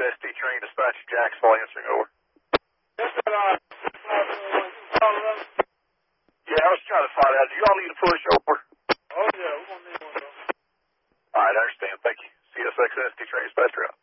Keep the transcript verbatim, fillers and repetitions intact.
S T train dispatcher Jacksonville answering over. This is, uh, Yeah, I was trying to find out. Do y'all need a push over? oh, yeah, we're going to need one, though. All right, I understand. Thank you. C S X S T train dispatcher out.